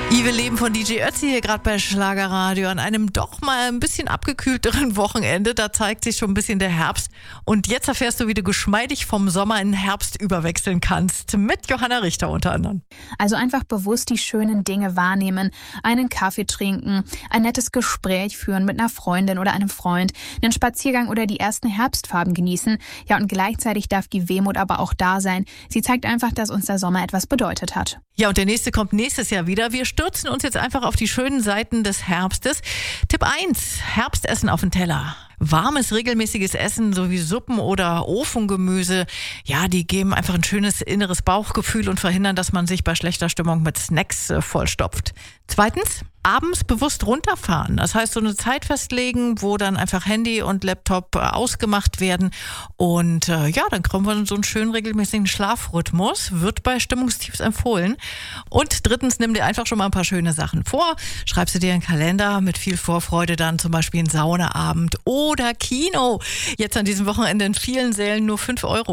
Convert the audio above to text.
Wir leben von DJ Ötzi hier gerade bei Schlagerradio an einem doch mal ein bisschen abgekühlteren Wochenende. Da zeigt sich schon ein bisschen der Herbst. Und jetzt erfährst du, wie du geschmeidig vom Sommer in den Herbst überwechseln kannst. Mit Johanna Richter unter anderem. Also einfach bewusst die schönen Dinge wahrnehmen. Einen Kaffee trinken, ein nettes Gespräch führen mit einer Freundin oder einem Freund, einen Spaziergang oder die ersten Herbstfarben genießen. Ja, und gleichzeitig darf die Wehmut aber auch da sein. Sie zeigt einfach, dass uns der Sommer etwas bedeutet hat. Ja, und der nächste kommt nächstes Jahr wieder. Wir stürzen uns jetzt einfach auf die schönen Seiten des Herbstes. Tipp 1, Herbstessen auf den Teller. Warmes, regelmäßiges Essen sowie Suppen oder Ofengemüse, ja, die geben einfach ein schönes inneres Bauchgefühl und verhindern, dass man sich bei schlechter Stimmung mit Snacks vollstopft. Zweitens, abends bewusst runterfahren. Das heißt, so eine Zeit festlegen, wo dann einfach Handy und Laptop ausgemacht werden. Und ja, dann kommen wir in so einen schönen regelmäßigen Schlafrhythmus. Wird bei Stimmungstiefs empfohlen. Und drittens, nimm dir einfach schon mal ein paar schöne Sachen vor. Schreib sie dir in den Kalender mit viel Vorfreude dann zum Beispiel einen Saunaabend oder Kino. Jetzt an diesem Wochenende in vielen Sälen nur 5 €.